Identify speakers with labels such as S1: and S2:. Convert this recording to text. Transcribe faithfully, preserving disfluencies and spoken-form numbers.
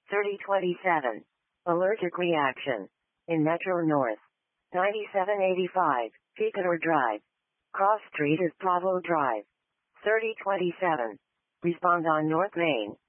S1: thirty twenty-seven. Allergic reaction. In Metro North. ninety-seven eighty-five. Picador Drive. Cross Street is Bravo Drive. thirty twenty-seven. Respond on North Main.